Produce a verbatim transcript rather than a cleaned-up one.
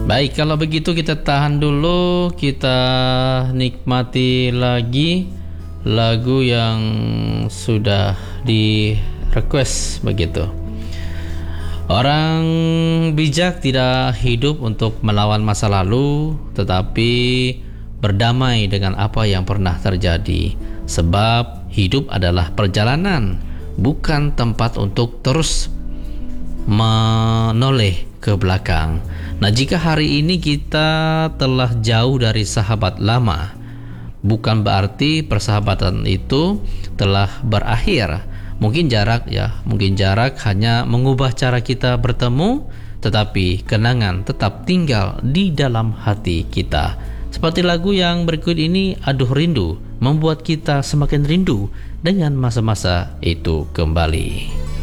Baik, kalau begitu kita tahan dulu, kita nikmati lagi lagu yang sudah di request begitu. Orang bijak tidak hidup untuk melawan masa lalu, tetapi berdamai dengan apa yang pernah terjadi. Sebab hidup adalah perjalanan, bukan tempat untuk terus menoleh ke belakang. Nah, jika hari ini kita telah jauh dari sahabat lama, bukan berarti persahabatan itu telah berakhir. Mungkin jarak ya, mungkin jarak hanya mengubah cara kita bertemu, tetapi kenangan tetap tinggal di dalam hati kita. Seperti lagu yang berikut ini, Aduh Rindu, membuat kita semakin rindu dengan masa-masa itu kembali.